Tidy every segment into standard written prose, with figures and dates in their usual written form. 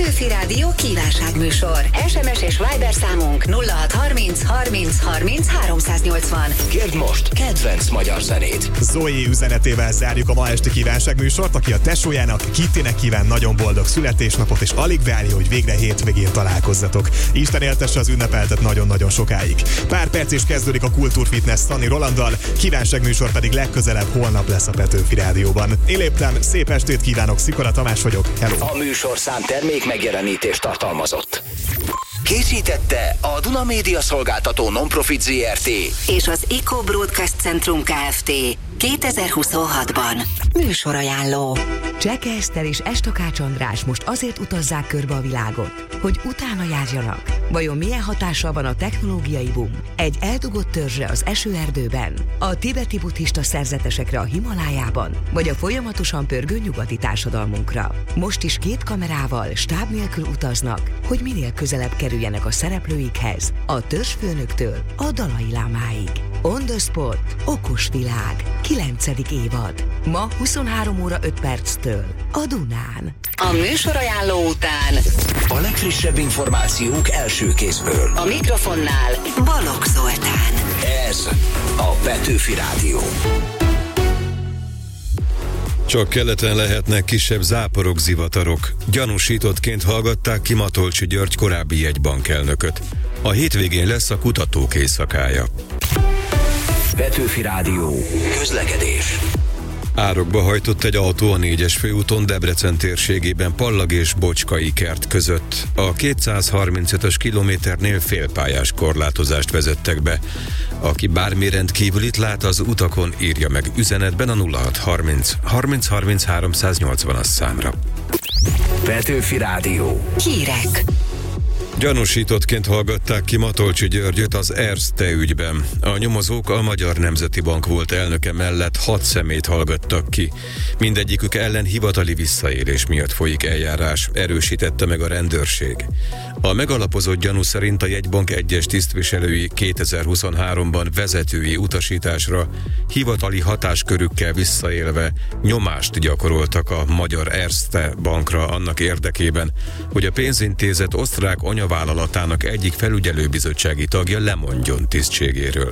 Petőfi Rádió kívánságműsor. SMS és Viber számunk 0630 30 30 380. Kérd most kedvenc magyar zenét. Zoe üzenetével zárjuk a ma esti kívánságműsort, aki a tesójának, Kittinek kíván nagyon boldog születésnapot, és alig várja, hogy végre hétvégén találkozzatok. Isten éltesse az ünnepeltet nagyon-nagyon sokáig. Pár perc is kezdődik a Kultúrfitness Szani Rolanddal, kívánságműsor pedig legközelebb holnap lesz a Petőfi Rádióban. Én léptem, szép estét kívánok, Szikora Tamás vagyok, hello! A műsorszám termék megjelenítést tartalmazott. Készítette a Duna Média Szolgáltató Non-Profit Zrt. És az Eco Broadcast Centrum Kft. 2026-ban. Műsorajánló. Cseke Eszter és Estakács András most azért utazzák körbe a világot, hogy utána járjanak. Vajon milyen hatással van a technológiai boom egy eldugott törzsre az esőerdőben, a tibeti buddhista szerzetesekre a Himalájában, vagy a folyamatosan pörgő nyugati társadalmunkra? Most is 2 kamerával stáb nélkül utaznak, hogy minél közelebb kerüljenek a szereplőikhez, a törzsfőnöktől a Dalai Lámáig. On the Spot. Okos világ. 9. évad. Ma 23 óra 5 perctől a Dunán. A műsorajánló után A legfrissebb információk első kézből. a mikrofonnál Balogh Zoltán. Ez a Petőfi Rádió. Csak keleten lehetnek kisebb záporok, zivatarok. Gyanúsítottként hallgatták ki Matolcsy György korábbi jegybankelnököt. A hétvégén lesz a kutatók éjszakája. Petőfi Rádió. Közlekedés. Árokba hajtott egy autó a 4-es főúton Debrecen térségében Pallag és Bocskai kert között. A 235-ös kilométernél félpályás korlátozást vezettek be. Aki bármi rendkívülit lát az utakon, írja meg üzenetben a 0630 30 30 380-as számra. Petőfi Rádió. Hírek. Gyanúsítottként hallgatták ki Matolcsy Györgyöt az Erste ügyben. A nyomozók a Magyar Nemzeti Bank volt elnöke mellett 6 személyt hallgattak ki. Mindegyikük ellen hivatali visszaélés miatt folyik eljárás, erősítette meg a rendőrség. A megalapozott gyanú szerint a jegybank egyes tisztviselői 2023-ban vezetői utasításra hivatali hatáskörükkel visszaélve nyomást gyakoroltak a Magyar Erste Bankra annak érdekében, hogy a pénzintézet osztrák anyavállalatának egyik felügyelőbizottsági tagja lemondjon tisztségéről.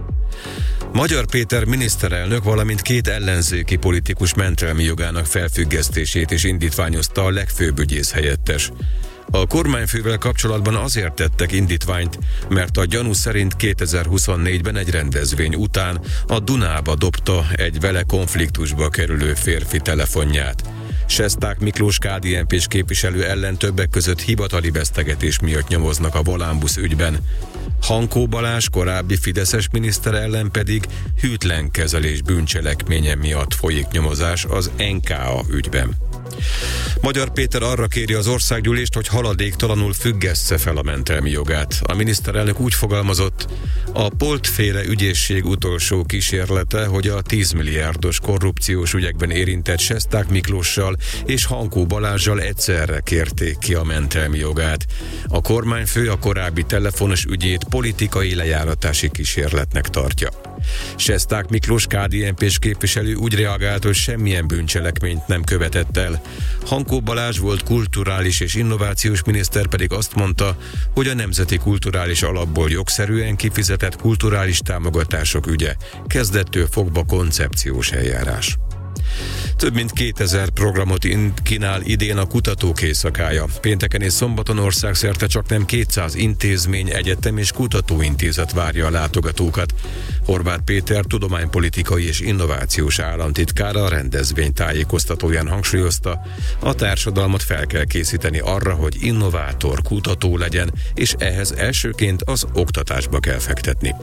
Magyar Péter miniszterelnök, valamint 2 ellenzéki politikus mentelmi jogának felfüggesztését is indítványozta a legfőbb ügyész helyettes. A kormányfővel kapcsolatban azért tettek indítványt, mert a gyanú szerint 2024-ben egy rendezvény után a Dunába dobta egy vele konfliktusba kerülő férfi telefonját. Sesták Miklós KDNP-s képviselő ellen többek között hivatali vesztegetés miatt nyomoznak a Volánbusz ügyben. Hankó Balázs korábbi fideszes miniszter ellen pedig hűtlen kezelés bűncselekménye miatt folyik nyomozás az NKA ügyben. Magyar Péter arra kéri az országgyűlést, hogy haladéktalanul függessze fel a mentelmi jogát. A miniszterelnök úgy fogalmazott, a Polt-féle ügyészség utolsó kísérlete, hogy a 10 milliárdos korrupciós ügyekben érintett Sesták Miklóssal és Hankó Balázssal egyszerre kérték ki a mentelmi jogát. A kormányfő a korábbi telefonos ügyét politikai lejáratási kísérletnek tartja. Sesták Miklós KDNP-s képviselő úgy reagált, hogy semmilyen bűncselekményt nem követett el. Hankó Balázs volt kulturális és innovációs miniszter pedig azt mondta, hogy a Nemzeti Kulturális Alapból jogszerűen kifizetett kulturális támogatások ügye. Kezdettől fogva koncepciós eljárás. Több mint 2000 programot kínál idén a kutatók éjszakája. Pénteken és szombaton országszerte csaknem 200 intézmény, egyetem és kutatóintézet várja a látogatókat. Horváth Péter tudománypolitikai és innovációs államtitkár a rendezvény tájékoztatóján hangsúlyozta, a társadalmat fel kell készíteni arra, hogy innovátor, kutató legyen, és ehhez elsőként az oktatásba kell fektetni.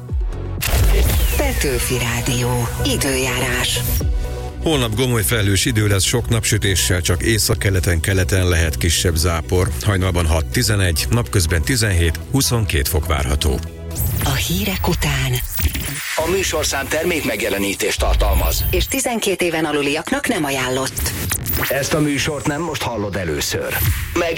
Petőfi Rádió. Időjárás. Holnap gomoly felhős idő lesz, sok napsütéssel, csak északkeleten-keleten lehet kisebb zápor. Hajnalban 6-11, napközben 17-22 fok várható. A hírek után A műsorszám termék megjelenítést tartalmaz. és 12 éven aluliaknak nem ajánlott. Ezt a műsort nem most hallod először. Meg